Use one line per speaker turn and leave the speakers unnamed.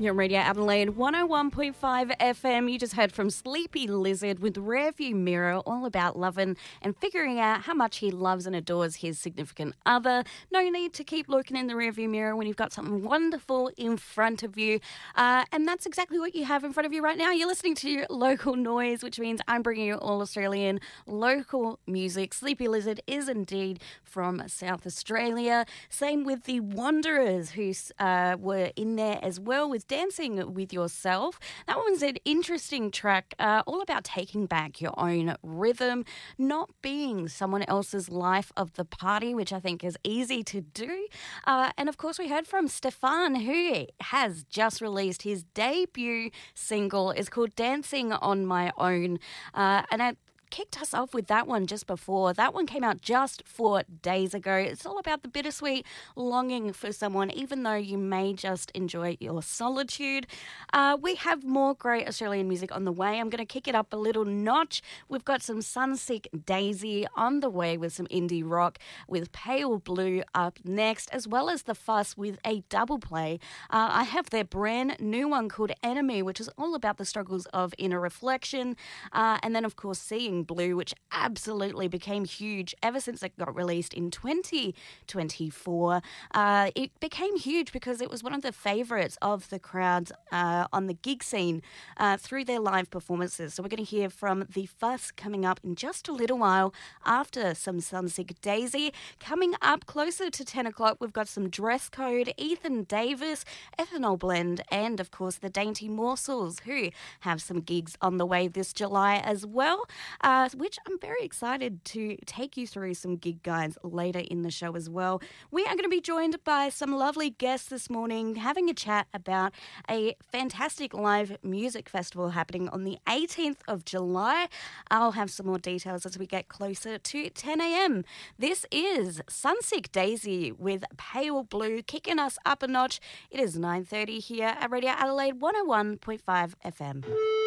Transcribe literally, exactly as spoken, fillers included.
You're on Radio Adelaide one oh one point five F M. You just heard from Sleepy Lizard with Rearview Mirror, all about loving and figuring out how much he loves and adores his significant other. No need to keep looking in the rearview mirror when you've got something wonderful in front of you. Uh, and that's exactly what you have in front of you right now. You're listening to Local Noise, which means I'm bringing you all Australian local music. Sleepy Lizard is indeed from South Australia. Same with the Wanderers, who uh, were in there as well with Dancing With Yourself. That one's an interesting track, uh, all about taking back your own rhythm, not being someone else's life of the party, which I think is easy to do. Uh, and of course, we heard from Stefan, who has just released his debut single. It's called Dancing On My Own. Uh, and I kicked us off with that one just before. That one came out just four days ago. It's all about the bittersweet longing for someone, even though you may just enjoy your solitude. Uh, we have more great Australian music on the way. I'm going to kick it up a little notch. We've got some Sunsick Daisy on the way with some indie rock, with Pale Blue up next, as well as The Fuss with a double play. Uh, I have their brand new one called Enemy, which is all about the struggles of inner reflection. Uh, and then, of course, Seeing Blue, which absolutely became huge ever since it got released in twenty twenty-four. Uh, it became huge because it was one of the favourites of the crowds uh, on the gig scene uh, through their live performances. So we're going to hear from The Fuss coming up in just a little while after some Sunsick Daisy. Coming up closer to ten o'clock, we've got some Dress Code, Ethan Davis, Ethanol Blend, and of course the Dainty Morsels, who have some gigs on the way this July as well. Uh, Uh, which I'm very excited to take you through some gig guides later in the show as well. We are going to be joined by some lovely guests this morning, having a chat about a fantastic live music festival happening on the eighteenth of July. I'll have some more details as we get closer to ten a.m. This is Sunsick Daisy with Pale Blue, kicking us up a notch. It is nine thirty here at Radio Adelaide one oh one point five F M.